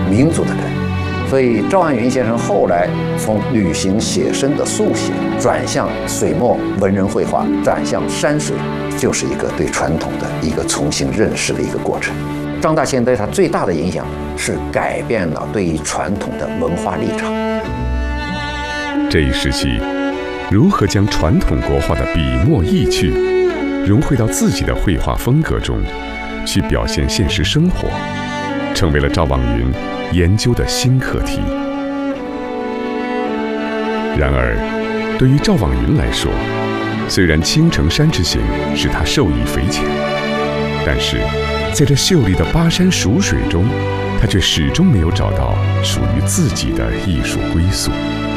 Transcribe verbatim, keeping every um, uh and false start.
民族的根。所以赵万云先生后来从旅行写生的速写转向水墨文人绘画，转向山水，就是一个对传统的一个重新认识的一个过程。张大千对他最大的影响是改变了对于传统的文化立场。 这一时期，如何将传统国画的笔墨意趣融汇到自己的绘画风格中，去表现现实生活，成为了赵望云研究的新课题。然而，对于赵望云来说，虽然青城山之行使他受益匪浅，但是在这秀丽的巴山蜀水中，他却始终没有找到属于自己的艺术归宿。